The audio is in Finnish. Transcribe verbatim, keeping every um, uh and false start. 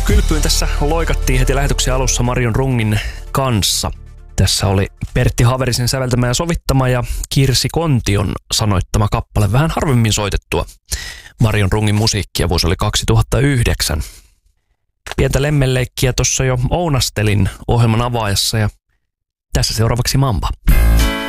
Kylpyyn tässä loikattiin heti lähetyksen alussa Marion Rungin kanssa. Tässä oli Pertti Haverisen säveltämä ja sovittama ja Kirsi Kontion sanoittama kappale, vähän harvemmin soitettua Marion Rungin musiikkia. Vuosi oli kaksituhattayhdeksän. Pientä lemmenleikkiä tuossa jo ounastelin ohjelman avaajassa ja tässä seuraavaksi Mamba.